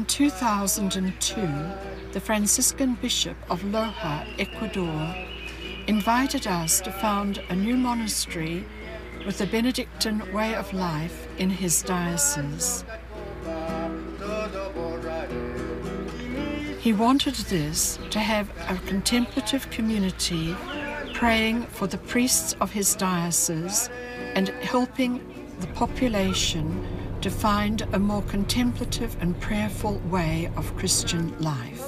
In 2002, the Franciscan Bishop of Loja, Ecuador, invited us to found a new monastery with the Benedictine way of life in his diocese. He wanted this to have a contemplative community praying for the priests of his diocese and helping the population to find a more contemplative and prayerful way of Christian life.